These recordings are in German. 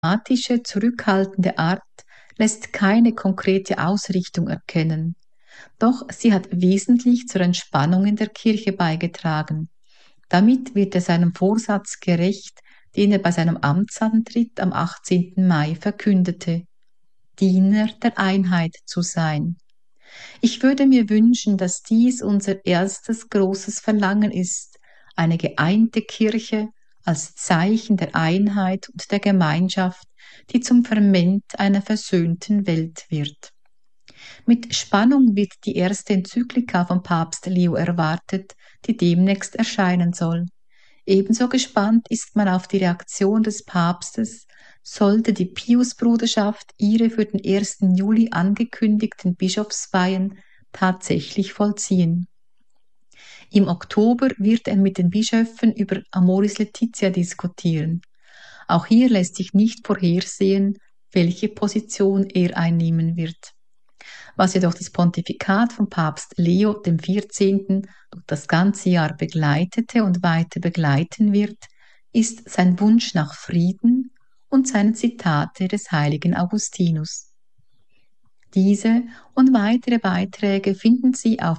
dogmatische, zurückhaltende Art lässt keine konkrete Ausrichtung erkennen. Doch sie hat wesentlich zur Entspannung in der Kirche beigetragen. Damit wird er seinem Vorsatz gerecht, den er bei seinem Amtsantritt am 18. Mai verkündete: Diener der Einheit zu sein. Ich würde mir wünschen, dass dies unser erstes großes Verlangen ist, eine geeinte Kirche als Zeichen der Einheit und der Gemeinschaft, die zum Ferment einer versöhnten Welt wird. Mit Spannung wird die erste Enzyklika von Papst Leo erwartet, die demnächst erscheinen soll. Ebenso gespannt ist man auf die Reaktion des Papstes, sollte die Piusbruderschaft ihre für den 1. Juli angekündigten Bischofsweihen tatsächlich vollziehen. Im Oktober wird er mit den Bischöfen über Amoris Laetitia diskutieren. Auch hier lässt sich nicht vorhersehen, welche Position er einnehmen wird. Was jedoch das Pontifikat von Papst Leo XIV. Durch das ganze Jahr begleitete und weiter begleiten wird, ist sein Wunsch nach Frieden und seine Zitate des heiligen Augustinus. Diese und weitere Beiträge finden Sie auf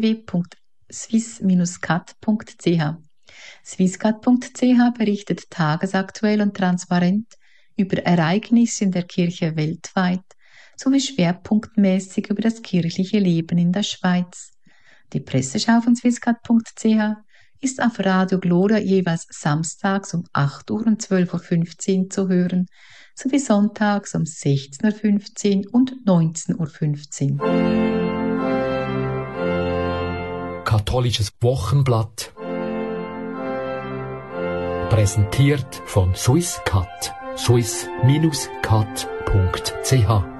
www.swiss-cat.ch. Swisscat.ch berichtet tagesaktuell und transparent über Ereignisse in der Kirche weltweit sowie schwerpunktmäßig über das kirchliche Leben in der Schweiz. Die Presseschau von swisscat.ch ist auf Radio Gloria jeweils samstags um 8 Uhr und 12.15 Uhr zu hören, sowie sonntags um 16.15 Uhr und 19.15 Uhr. Katholisches Wochenblatt. Präsentiert von Swisscat. swiss-cat.ch